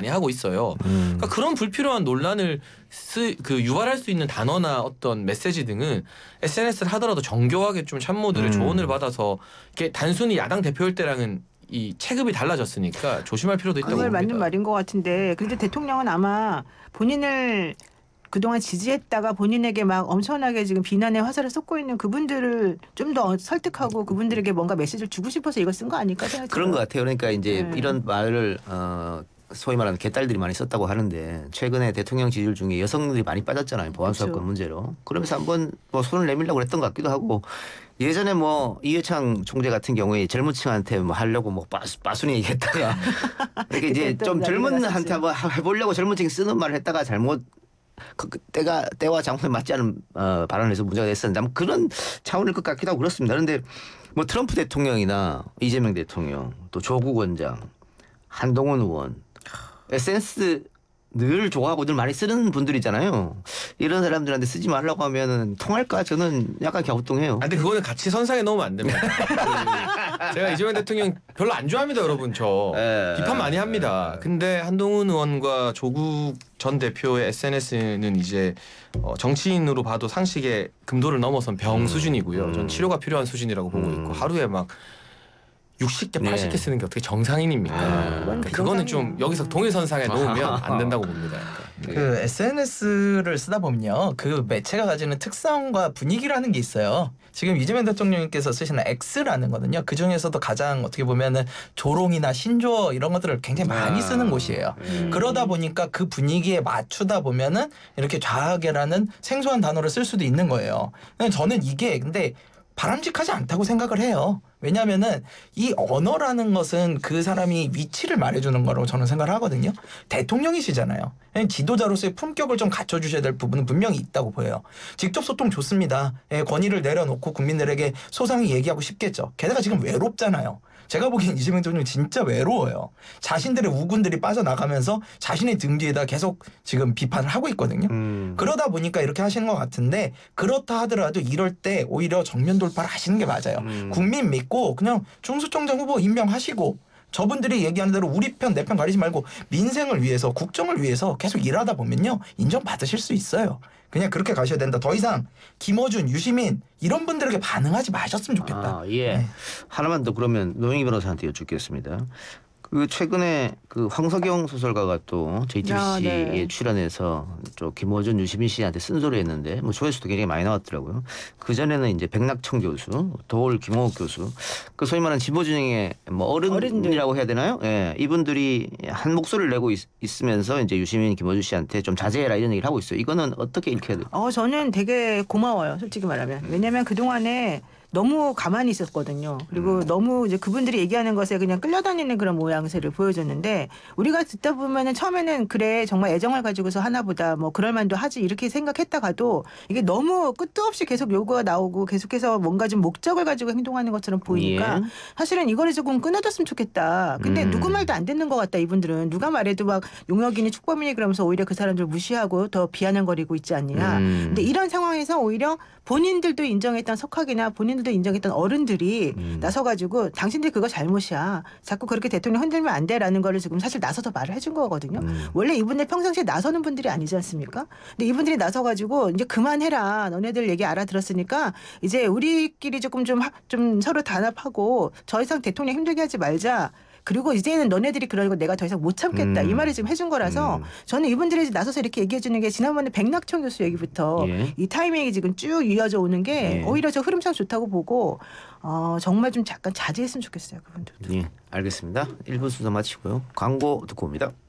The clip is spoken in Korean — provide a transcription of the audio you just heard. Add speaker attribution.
Speaker 1: 많이 하고 있어요. 그러니까 그런 불필요한 논란을 유발할 수 있는 단어나 어떤 메시지 등은 SNS를 하더라도 정교하게 좀 참모들의 조언을 받아서 이게 단순히 야당 대표일 때랑은 이 체급이 달라졌으니까 조심할 필요도 있다고 봅니다.
Speaker 2: 정말 맞는 말인 것 같은데 그런데 대통령은 아마 본인을 그동안 지지했다가 본인에게 막 엄청나게 지금 비난의 화살을 쏟고 있는 그분들을 좀 더 설득하고 그분들에게 뭔가 메시지를 주고 싶어서 이걸 쓴 거 아닐까 생각해요.
Speaker 3: 그런 것 같아요. 그러니까 이제 이런 말을 소위 말하는 개딸들이 많이 썼다고 하는데 최근에 대통령 지지율 중에 여성들이 많이 빠졌잖아요. 보안수사권
Speaker 2: 그렇죠.
Speaker 3: 문제로. 그러면서 한번 뭐 손을 내밀려고 했던 것 같기도 하고 예전에 뭐 이회창 총재 같은 경우에 젊은 층한테 뭐 하려고 뭐 빠순이 얘기했다가 이렇게 이제 좀 젊은한테 한번 해보려고 젊은 층이 쓰는 말을 했다가 잘못 때와 장소에 맞지 않은 발언을 해서 문제가 됐었는데 아마 그런 차원일 것 같기도 하고 그렇습니다. 그런데 뭐 트럼프 대통령이나 이재명 대통령 또 조국 원장 한동훈 의원 SNS 늘 좋아하고 늘 많이 쓰는 분들이잖아요. 이런 사람들한테 쓰지 말라고 하면은 통할까 저는 약간 갸우뚱해요.
Speaker 1: 근데 그거는 같이 선상에 넣으면 안 됩니다. 제가 이재명 대통령 별로 안 좋아합니다, 여러분. 저 비판 많이 합니다. 근데 한동훈 의원과 조국 전 대표의 SNS는 이제 정치인으로 봐도 상식의 금도를 넘어선 병 수준이고요. 전 치료가 필요한 수준이라고 보고 있고 하루에 막 60개, 80개 쓰는 게 어떻게 정상인입니까? 그러니까 그거는 좀 여기서 동일선상에 놓으면 안 된다고 봅니다.
Speaker 4: 그 SNS를 쓰다 보면요, 그 매체가 가지는 특성과 분위기라는 게 있어요. 지금 이재명 대통령님께서 쓰시는 X라는 거는요, 그 중에서도 가장 어떻게 보면은 조롱이나 신조어 이런 것들을 굉장히 많이 쓰는 곳이에요. 그러다 보니까 그 분위기에 맞추다 보면은 이렇게 좌악이라는 생소한 단어를 쓸 수도 있는 거예요. 저는 이게 근데 바람직하지 않다고 생각을 해요. 왜냐하면은 이 언어라는 것은 그 사람이 위치를 말해주는 거라고 저는 생각을 하거든요. 대통령이시잖아요. 지도자로서의 품격을 좀 갖춰주셔야 될 부분은 분명히 있다고 보여요. 직접 소통 좋습니다. 권위를 내려놓고 국민들에게 소상히 얘기하고 싶겠죠. 게다가 지금 외롭잖아요. 제가 보기엔 이재명 대통령 진짜 외로워요. 자신들의 우군들이 빠져나가면서 자신의 등 뒤에다 계속 지금 비판을 하고 있거든요. 그러다 보니까 이렇게 하시는 것 같은데 그렇다 하더라도 이럴 때 오히려 정면 돌파를 하시는 게 맞아요. 국민 믿고 그냥 중수청장 후보 임명하시고 저분들이 얘기하는 대로 우리 편 내 편 가리지 말고 민생을 위해서 국정을 위해서 계속 일하다 보면요 인정받으실 수 있어요. 그냥 그렇게 가셔야 된다. 더 이상 김어준, 유시민 이런 분들에게 반응하지 마셨으면 좋겠다.
Speaker 3: 예.
Speaker 4: 네.
Speaker 3: 하나만 더 그러면 노영희 변호사한테 여쭙겠습니다. 그 최근에 그 황석영 소설가가 또 JTBC에 출연해서 또 김어준, 유시민 씨한테 쓴소리했는데 뭐 조회수도 굉장히 많이 나왔더라고요. 그 전에는 이제 백낙천 교수, 도올 김홍욱 교수, 그 소위 말하는 진보진영의 뭐 어른이라고 해야 되나요? 예, 이분들이 한 목소리를 내고 있으면서 이제 유시민, 김어준 씨한테 좀 자제해라 이런 얘기를 하고 있어요. 이거는 어떻게 읽혀야 돼요?
Speaker 2: 저는 되게 고마워요, 솔직히 말하면. 왜냐하면 그 동안에 너무 가만히 있었거든요. 그리고 너무 이제 그분들이 얘기하는 것에 그냥 끌려다니는 그런 모양새를 보여줬는데 우리가 듣다 보면은 처음에는 그래 정말 애정을 가지고서 하나보다 뭐 그럴 만도 하지 이렇게 생각했다가도 이게 너무 끝도 없이 계속 요구가 나오고 계속해서 뭔가 좀 목적을 가지고 행동하는 것처럼 보이니까 사실은 이거를 조금 끊어줬으면 좋겠다. 근데 누구 말도 안 듣는 것 같다. 이분들은 누가 말해도 막 용역이니 축법이니 그러면서 오히려 그 사람들 무시하고 더 비아냥거리고 있지 않느냐. 근데 이런 상황에서 오히려 본인들도 인정했던 석학이나 본인들도 인정했던 어른들이 나서가지고 당신들 그거 잘못이야. 자꾸 그렇게 대통령 흔들면 안 돼라는 거를 지금 사실 나서서 말을 해준 거거든요. 원래 이분들 평상시에 나서는 분들이 아니지 않습니까? 근데 이분들이 나서가지고 이제 그만해라. 너네들 얘기 알아들었으니까 이제 우리끼리 조금 좀 서로 단합하고 더 이상 대통령 힘들게 하지 말자. 그리고 이제는 너네들이 그러고 내가 더 이상 못 참겠다. 이 말을 지금 해준 거라서 저는 이분들이 나서서 이렇게 얘기해 주는 게 지난번에 백낙천 교수 얘기부터 이 타이밍이 지금 쭉 이어져 오는 게 오히려 저 흐름상 좋다고 보고 정말 좀 잠깐 자제했으면 좋겠어요. 그분들도.
Speaker 3: 예, 알겠습니다. 1부 순서 마치고요. 광고 듣고 옵니다.